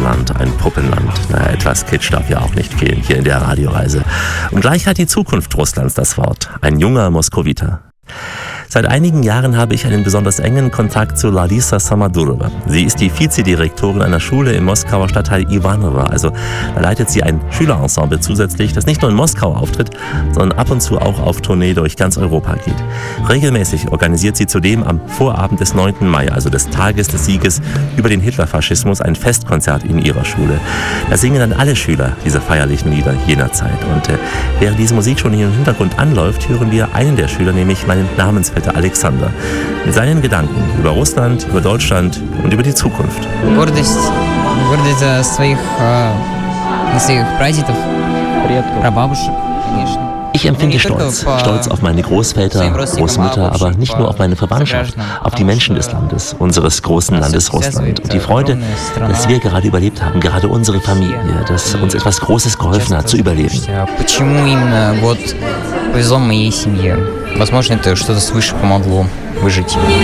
Russland, ein Puppenland. Naja, etwas Kitsch darf ja auch nicht fehlen hier in der Radioreise. Und gleich hat die Zukunft Russlands das Wort. Ein junger Moskowiter. Seit einigen Jahren habe ich einen besonders engen Kontakt zu Larisa Samadurova. Sie ist die Vizedirektorin einer Schule im Moskauer Stadtteil Ivanovo. Also da leitet sie ein Schülerensemble zusätzlich, das nicht nur in Moskau auftritt, sondern ab und zu auch auf Tournee durch ganz Europa geht. Regelmäßig organisiert sie zudem am Vorabend des 9. Mai, also des Tages des Sieges über den Hitlerfaschismus, ein Festkonzert in ihrer Schule. Da singen dann alle Schüler diese feierlichen Lieder jener Zeit. Und während diese Musik schon hier im Hintergrund anläuft, hören wir einen der Schüler, nämlich meinen Namensvetter Alexander, mit seinen Gedanken über Russland, über Deutschland und über die Zukunft. Гордость своих прадедов, прабабушек, конечно. Ich empfinde Stolz. Stolz auf meine Großväter, Großmutter, aber nicht nur auf meine Verwandtschaft, auf die Menschen des Landes, unseres großen Landes Russland. Und die Freude, dass wir gerade überlebt haben, gerade unsere Familie, dass uns etwas Großes geholfen hat, zu überleben. Почему именно вот повезло моей семье? Возможно, это что-то свыше помогло выжить.